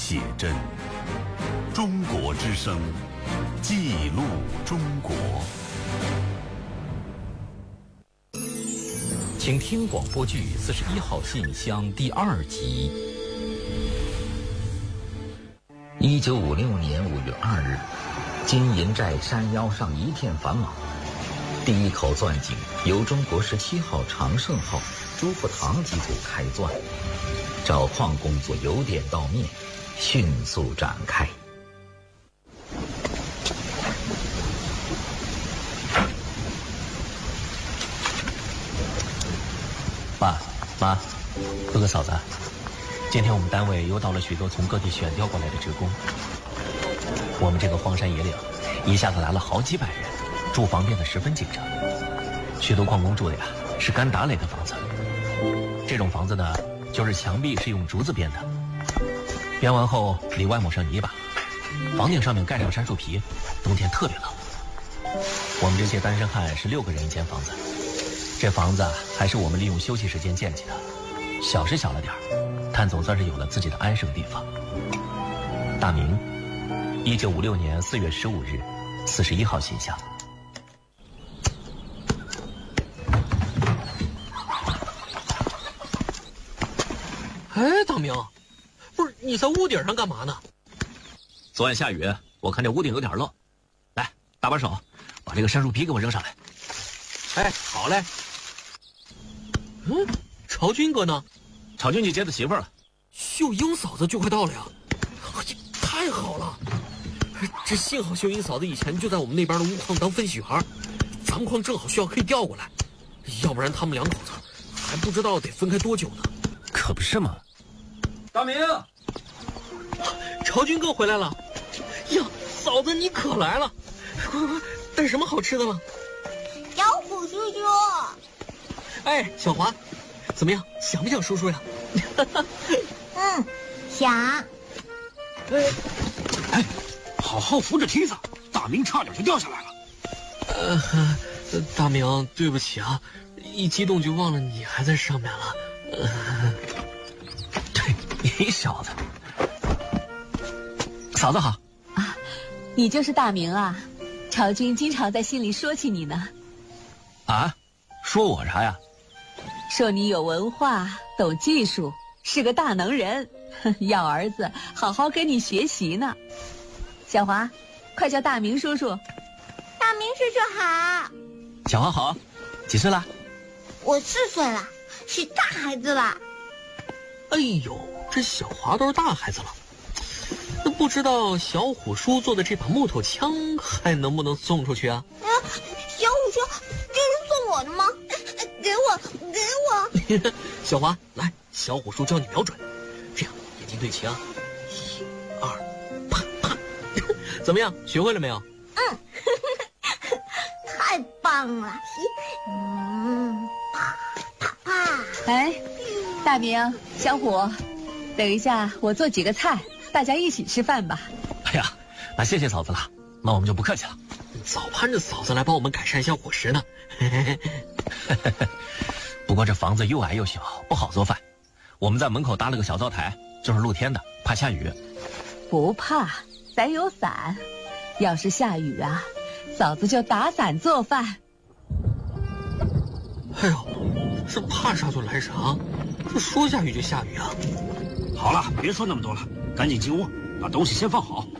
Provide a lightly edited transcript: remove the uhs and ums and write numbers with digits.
写真。中国之声，记录中国。 请听广播剧《41号信箱》第2集。 1956年5月2日，金银寨山腰上一片繁忙。第一口钻井由中国17号长盛号朱福堂机组开钻，找矿工作由点到面，迅速展开。 爸妈，哥哥嫂子，今天我们单位又到了许多从各地选调过来的职工。我们这个荒山野岭一下子来了好几百人，住房变得十分紧张。许多矿工住的呀是干打垒的房子，这种房子呢就是墙壁是用竹子编的，编完后里外抹上泥巴，房顶上面盖上杉树皮，冬天特别冷。我们这些单身汉是6个人一间房子，这房子还是我们利用休息时间建起的，小是小了点儿，但总算是有了自己的安生地方。大明，1956年4月15日，41号信箱。 哎，大明，不是你在屋顶上干嘛呢？ 昨晚下雨，我看这屋顶有点漏，来，搭把手，把这个杉树皮给我扔上来。 哎，好嘞。朝军哥呢？ 朝军去接他媳妇了。 秀英嫂子就快到了呀！哎呀，太好了！这幸好秀英嫂子以前就在我们那边的钨矿当分析员，咱们矿正好需要可以调过来，要不然他们2口子还不知道得分开多久呢。 可不是嘛。 大明，朝军哥回来了。呀，嫂子你可来了，快快快，带什么好吃的了？ 小虎叔叔。 哎，小华，怎么样？想不想叔叔呀？ 想。 哎，好好扶着梯子，大明差点就掉下来了。 大明，对不起啊，一激动就忘了你还在上面了。 对，你小子。嫂子好。 啊，你就是大明啊？朝军经常在信里说起你呢。 啊？说我啥呀？ 说你有文化，懂技术，是个大能人，要儿子好好跟你学习呢。小华，快叫大明叔叔。 大明叔叔好。 小华好，几岁了？ 我4岁了，是大孩子了。 哎呦，这小华都是大孩子了。那不知道小虎叔做的这把木头枪还能不能送出去啊？ 小虎说这是送我的吗？给我。 小华，来，小虎叔教你瞄准，这样眼睛对齐啊，1、2，啪啪，怎么样？学会了没有？ 太棒了！啪啪啪！ 哎，大明、小虎，等一下我做几个菜，大家一起吃饭吧。 哎呀，那谢谢嫂子了，那我们就不客气了。 早盼着嫂子来帮我们改善一下伙食呢。 不过这房子又矮又小，不好做饭。我们在门口搭了个小灶台，就是露天的，怕下雨。 不怕，咱有伞。要是下雨啊，嫂子就打伞做饭。 哎呦，这怕啥就来啥，这说下雨就下雨啊！ 好了，别说那么多了，赶紧进屋，把东西先放好。